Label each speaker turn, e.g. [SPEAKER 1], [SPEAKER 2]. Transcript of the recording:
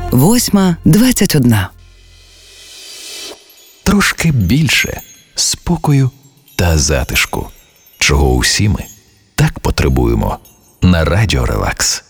[SPEAKER 1] 8:21.
[SPEAKER 2] Трошки більше спокою та затишку, чого усі ми так потребуємо на Радіо Релакс.